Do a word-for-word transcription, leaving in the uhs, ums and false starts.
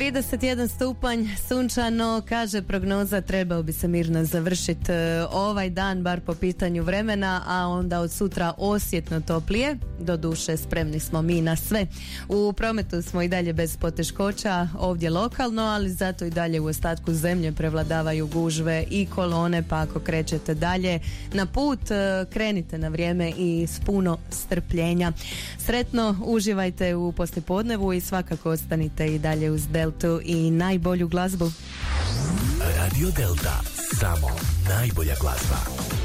trideset jedan stupanj, sunčano, kaže prognoza, trebao bi se mirno završiti ovaj dan, bar po pitanju vremena, a onda od sutra osjetno toplije. Doduše, spremni smo mi na sve. U prometu smo i dalje bez poteškoća, ovdje lokalno, ali zato i dalje u ostatku zemlje prevladavaju gužve i kolone, pa ako krećete dalje na put, krenite na vrijeme i s puno strpljenja. Sretno, uživajte u poslijepodnevu i svakako ostanite i dalje uz Deltu i najbolju glazbu. Radio Delta, samo najbolja glazba.